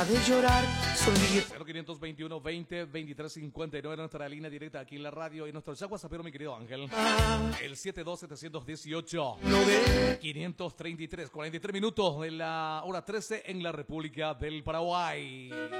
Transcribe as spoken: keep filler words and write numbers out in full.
deja de llorar, sonríe. cero quinientos veintiuno veinte veintitrés cincuenta y nueve, nuestra línea directa aquí en la radio y nuestro chat WhatsApp, mi querido Ángel. El siete dos siete uno ocho quinientos treinta y tres, cuarenta y tres minutos de la hora trece en la República del Paraguay.